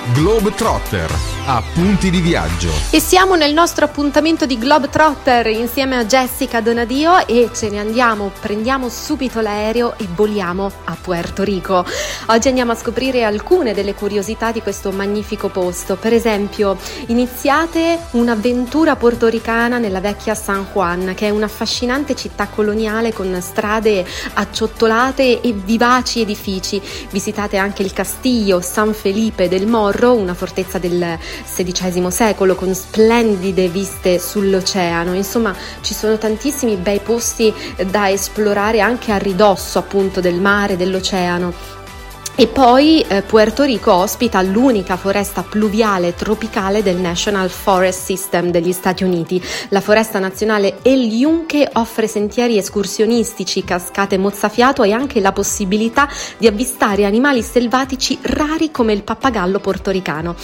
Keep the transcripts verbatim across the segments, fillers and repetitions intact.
Globetrotter, appunti di viaggio. E siamo nel nostro appuntamento di Globetrotter insieme a Jessica Donadio e ce ne andiamo, prendiamo subito l'aereo e voliamo a Puerto Rico. Oggi andiamo a scoprire alcune delle curiosità di questo magnifico posto. Per esempio, iniziate un'avventura portoricana nella vecchia San Juan, che è un'affascinante città coloniale con strade acciottolate e vivaci edifici. Visitate anche il Castillo San Felipe del Morro, una fortezza del sedicesimo secolo con splendide viste sull'oceano. Insomma, ci sono tantissimi bei posti da esplorare anche a ridosso appunto del mare, dell'oceano. E poi eh, Puerto Rico ospita l'unica foresta pluviale tropicale del National Forest System degli Stati Uniti. La foresta nazionale El Yunque offre sentieri escursionistici, cascate mozzafiato e anche la possibilità di avvistare animali selvatici rari come il pappagallo portoricano.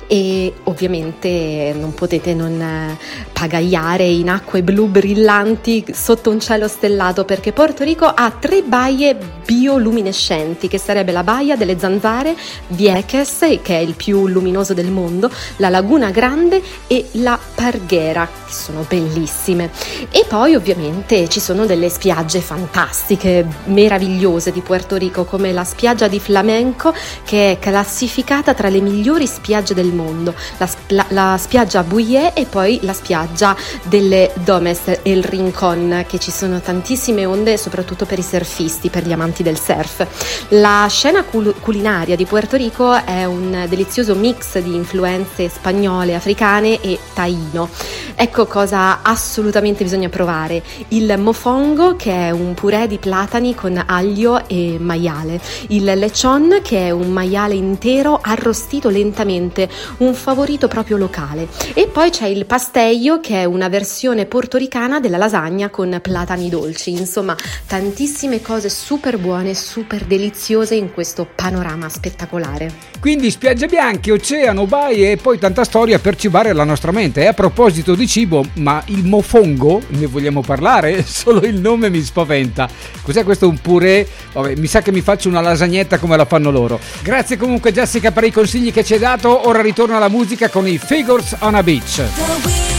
E ovviamente non potete non eh, pagaiare in acque blu brillanti sotto un cielo stellato, perché Puerto Rico ha tre baie bioluminescenti, che sarebbe la baia delle Zanzare, Vieques, che è il più luminoso del mondo, la Laguna Grande e la Parguera, che sono bellissime. E poi ovviamente ci sono delle spiagge fantastiche, meravigliose di Puerto Rico, come la spiaggia di Flamenco, che è classificata tra le migliori spiagge del mondo, la, la, la spiaggia Buyé e poi la spiaggia delle Domes, El Rincón, che ci sono tantissime onde, soprattutto per i surfisti, per gli amanti del surf. La scena cul- culinaria di Puerto Rico è un delizioso mix di influenze spagnole, africane e taino. Ecco cosa assolutamente bisogna provare: il mofongo, che è un purè di platani con aglio e maiale; il lechon, che è un maiale intero arrostito lentamente, un favorito proprio locale; e poi c'è il pasteio, che è una versione portoricana della lasagna con platani dolci. Insomma, tantissime cose super buone, super deliziose in questo panorama spettacolare. Quindi spiagge bianche, oceano, baie e poi tanta storia per cibare la nostra mente. E a proposito di cibo, ma il mofongo, ne vogliamo parlare? Solo il nome mi spaventa. Cos'è questo, un purè? Vabbè, mi sa che mi faccio una lasagnetta come la fanno loro. Grazie comunque Jessica per i consigli che ci hai dato. Ora ritorno alla musica con i Figures on a Beach.